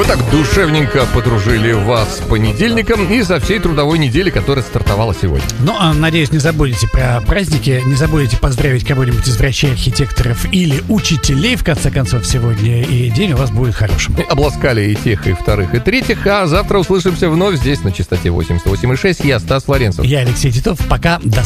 так душевненько подружили вас с понедельником и со всей трудовой недели, которая стартовала сегодня. Ну, надеюсь, не забудете про праздники, не забудете поздравить кого-нибудь из врачей, архитекторов или учителей, в конце концов, сегодня, и день у вас будет хорошим. Обласкали и тех, и вторых, и третьих, а завтра услышимся вновь здесь на частоте 88,6. Я Стас Ларенцев. Я Алексей Титов. Пока, до